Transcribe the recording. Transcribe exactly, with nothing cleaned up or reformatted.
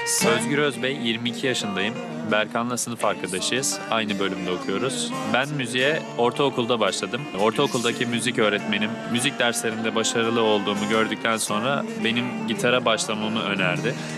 Özgür Özbey, yirmi iki yaşındayım. Berkan'la sınıf arkadaşıyız. Aynı bölümde okuyoruz. Ben müziğe ortaokulda başladım. Ortaokuldaki müzik öğretmenim, müzik derslerinde başarılı olduğumu gördükten sonra benim gitara başlamamı önerdi.